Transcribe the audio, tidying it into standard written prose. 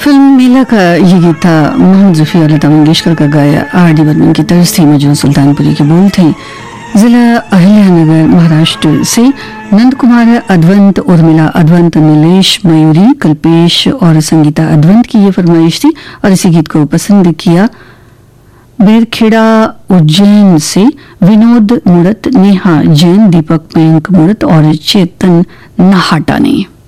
Film मेला का ये गीत था मोहम्मद रफ़ी और लता मंगेशकर का गाया आर.डी. बर्मन की तर्ज थी, मजनू सुल्तानपुरी के बोल थे। जिला अहिल्यानगर महाराष्ट्र से नंद कुमार अद्वंत, उर्मिला अद्वंत, नीलेश मयूरी, कल्पेश और संगीता अद्वंत की ये फरमाइश थी और इसी गीत को पसंद किया बेरखेड़ा उज्जैन से विनोद मुड़त, नेहा जैन, दीपक मयंक मुड़त और चेतन नाहाटा ने।